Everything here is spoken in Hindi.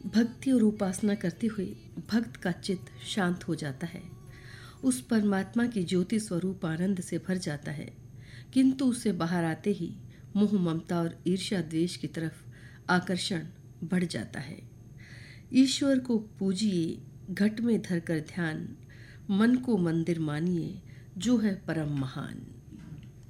भक्ति और उपासना करते हुए भक्त का चित्त शांत हो जाता है, उस परमात्मा की ज्योति स्वरूप आनंद से भर जाता है। किंतु उससे बाहर आते ही मोह ममता और ईर्ष्या द्वेष की तरफ आकर्षण बढ़ जाता है। ईश्वर को पूजिए, घट में धरकर ध्यान, मन को मंदिर मानिए, जो है परम महान।